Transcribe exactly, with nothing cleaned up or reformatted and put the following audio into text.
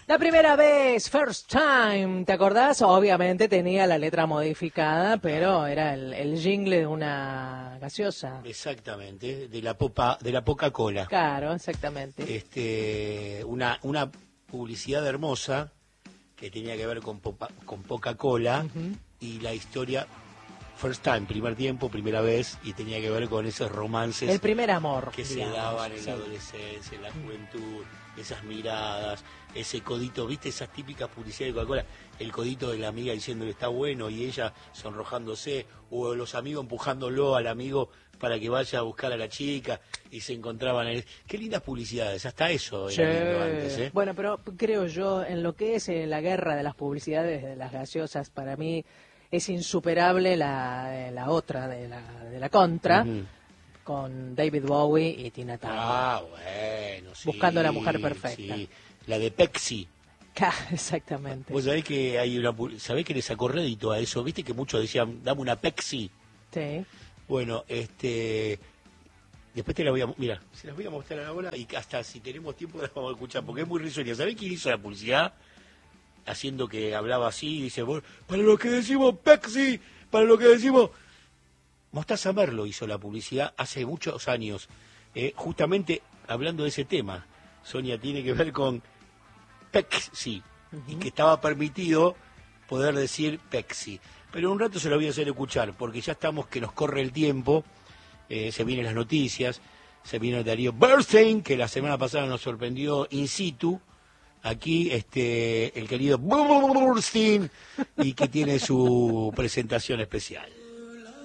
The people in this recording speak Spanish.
La primera vez, first time, ¿te acordás? Obviamente tenía la letra modificada, pero era el, el jingle de una gaseosa. Exactamente, de la popa, de la Coca-Cola. Claro, exactamente. Este, una, una publicidad hermosa que tenía que ver con, popa, con Coca-Cola uh-huh. y la historia first time, primer tiempo, primera vez, y tenía que ver con esos romances. El primer amor. Que digamos, se daban en sí. la adolescencia, en la juventud, esas miradas, ese codito, ¿viste? Esas típicas publicidades de Coca-Cola, el codito de la amiga diciéndole está bueno y ella sonrojándose, o los amigos empujándolo al amigo para que vaya a buscar a la chica y se encontraban en el... Qué lindas publicidades, hasta eso era sí. lindo antes, ¿eh? Bueno, pero creo yo, en lo que es eh, la guerra de las publicidades de las gaseosas, para mí es insuperable la, la otra de la, de la contra, uh-huh. con David Bowie y Tina Turner. Ah, bueno, sí. Buscando a la mujer perfecta. Sí. La de Pepsi. Exactamente. Vos sabés que hay una, sabés que le sacó rédito a eso, viste que muchos decían, dame una Pepsi. Sí. Bueno, este, después te la voy a, mira, se las voy a mostrar ahora y hasta si tenemos tiempo las vamos a escuchar, porque es muy risueña. ¿Sabés quién hizo la publicidad? Haciendo que hablaba así, dice, para lo que decimos Pepsi, para lo que decimos... Mostaza Merlo hizo la publicidad hace muchos años, eh, justamente hablando de ese tema. Sonia, tiene que ver con Pepsi, uh-huh. y que estaba permitido poder decir Pepsi. Pero un rato se lo voy a hacer escuchar, porque ya estamos que nos corre el tiempo, eh, se vienen las noticias, se viene Darío Bernstein, que la semana pasada nos sorprendió in situ, aquí este el querido Bernstein, y que tiene su presentación especial.